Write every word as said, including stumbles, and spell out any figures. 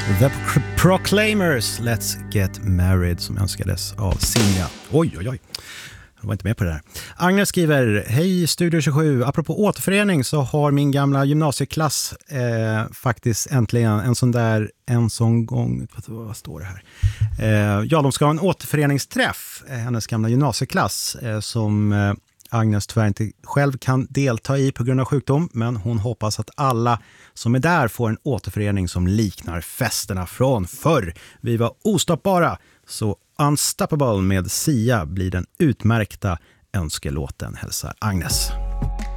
The Proclaimers, Let's Get Married, som önskades av Sinja. Oj, oj, oj. Jag var inte med på det där. Agnes skriver, hej Studio tjugosju. Apropå återförening så har min gamla gymnasieklass eh, faktiskt äntligen en sån där, en sån gång, vad står det här? Eh, ja, de ska ha en återföreningsträff, eh, hennes gamla gymnasieklass, eh, som eh, Agnes tyvärr inte själv kan delta i på grund av sjukdom, men hon hoppas att alla som är där får en återförening som liknar festerna från förr. Vi var ostoppbara, så Unstoppable med Sia blir den utmärkta önskelåten, hälsar Agnes.